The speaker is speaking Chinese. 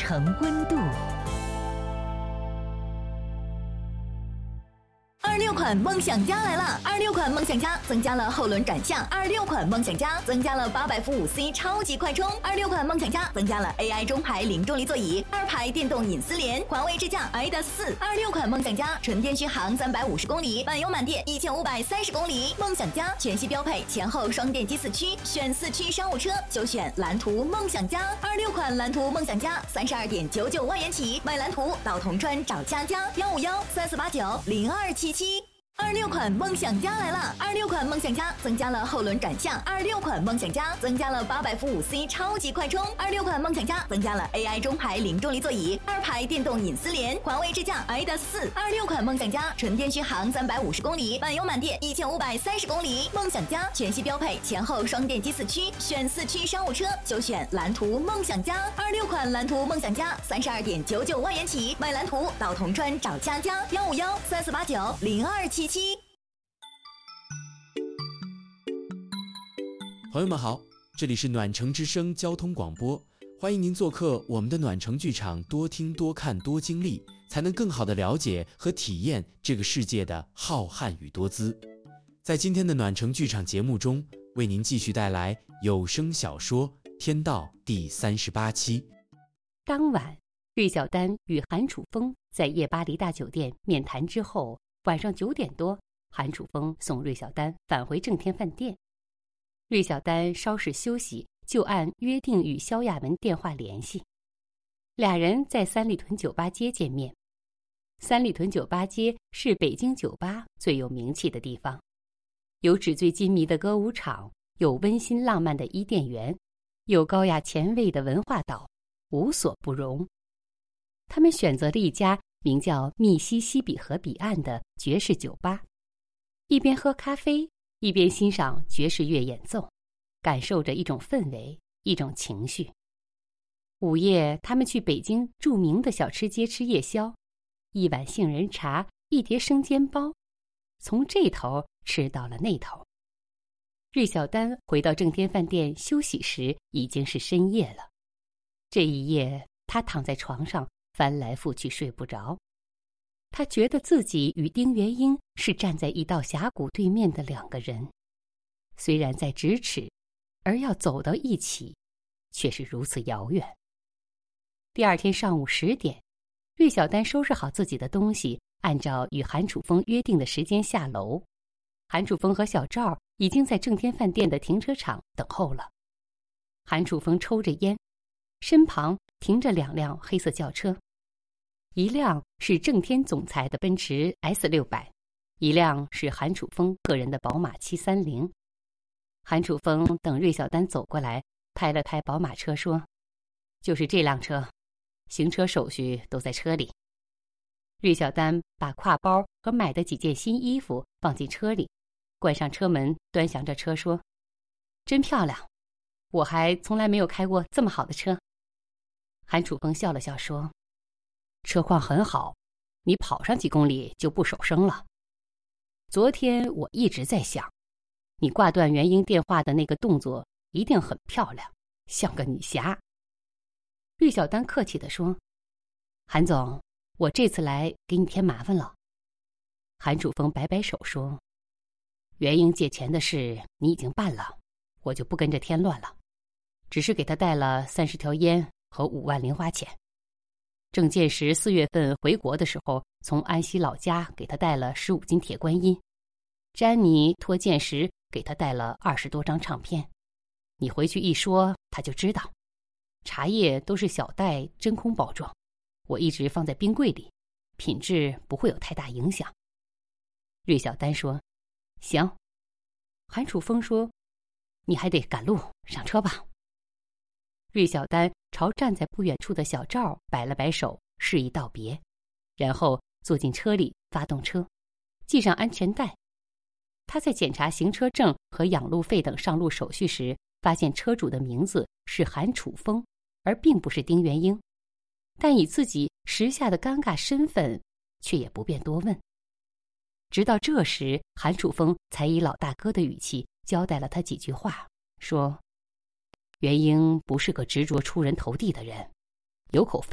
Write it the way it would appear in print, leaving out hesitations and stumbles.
成温度。26款梦想家来了！26款梦想家增加了后轮转向，26款梦想家增加了800伏5C 超级快充，26款梦想家增加了 AI 中排零重力座椅，2排电动隐私联，环卫支架 IDA4。26款梦想家纯电续航350公里，满油满电1530公里。梦想家全系标配前后双电机4驱，选4驱商务车就选蓝图梦想家。26款蓝图梦想家32.99万元起，买蓝图到铜川找佳佳15134890277。26款梦想家来了！26款梦想家增加了后轮转向，26款梦想家增加了800伏5C 超级快充，26款梦想家增加了 AI 中排零重力座椅，2排电动隐私联，环卫支架 IDA4。26款梦想家纯电续航350公里，满油满电1530公里。梦想家全系标配前后双电机4驱，选4驱商务车就选蓝图梦想家。26款蓝图梦想家32.99万元起，买蓝图到铜川找佳佳15134890277。 朋友们好，这里是暖城之声交通广播，欢迎您做客我们的暖城剧场，多听多看多经历，才能更好地了解和体验这个世界的浩瀚与多姿。在今天的暖城剧场节目中，为您继续带来有声小说《天道》第38期。 当晚，芮小丹与韩楚风在夜巴黎大酒店面谈之后，晚上9点多，韩楚风送芮小丹返回正天饭店。芮小丹稍事休息，就按约定与萧亚文电话联系。俩人在三里屯酒吧街见面。三里屯酒吧街是北京酒吧最有名气的地方，有纸醉金迷的歌舞场，有温馨浪漫的伊甸园，有高雅前卫的文化岛，无所不容。他们选择了一家名叫密西西比河彼岸的爵士酒吧，一边喝咖啡，一边欣赏爵士乐演奏，感受着一种氛围，一种情绪。午夜，他们去北京著名的小吃街吃夜宵，一碗杏仁茶，一碟生煎包，从这头吃到了那头。芮小丹回到正天饭店休息时，已经是深夜了。这一夜，他躺在床上翻来覆去睡不着。他觉得自己与丁元英是站在一道峡谷对面的两个人，虽然在咫尺，而要走到一起，却是如此遥远。第二天上午10点，芮小丹收拾好自己的东西，按照与韩楚风约定的时间下楼。韩楚风和小赵已经在正天饭店的停车场等候了。韩楚风抽着烟，身旁停着2辆黑色轿车，一辆是正天总裁的奔驰 S600， 一辆是韩楚风个人的宝马730。韩楚风等芮小丹走过来，拍了拍宝马车说：“就是这辆车，行车手续都在车里。”芮小丹把挎包和买的几件新衣服放进车里，关上车门，端详着车说：“真漂亮，我还从来没有开过这么好的车。”韩楚风笑了笑说：“车况很好，你跑上几公里就不守生了。昨天我一直在想，你挂断元英电话的那个动作一定很漂亮，像个女侠。”芮小丹客气地说：“韩总，我这次来给你添麻烦了。”韩楚风摆摆手说：“元英借钱的事你已经办了，我就不跟着添乱了，只是给他带了30条烟和5万零花钱。郑介石4月份回国的时候，从安溪老家给他带了15斤铁观音，詹妮托荐时给他带了20多张唱片。你回去一说，他就知道。茶叶都是小袋真空包装，我一直放在冰柜里，品质不会有太大影响。”芮小丹说：“行。”韩楚风说：“你还得赶路，上车吧。”芮小丹朝站在不远处的小赵摆了摆手，示意道别，然后坐进车里，发动车，系上安全带。他在检查行车证和养路费等上路手续时，发现车主的名字是韩楚风，而并不是丁元英，但以自己时下的尴尬身份，却也不便多问。直到这时，韩楚风才以老大哥的语气交代了他几句话，说：“元英不是个执着出人头地的人，有口饭